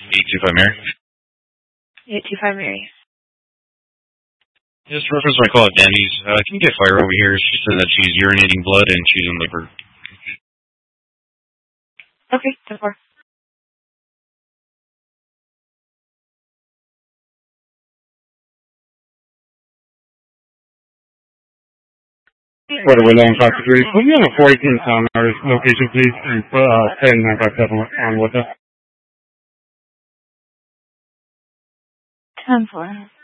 825 Mary. 825 Mary. Just reference my call at Danny's. Can you get fire over here? She said that she's urinating blood and she's in liver. Okay, 10-4. What are we on 53? Put me on a 418 sound artist location, please, and 10957 on with us. 10-4.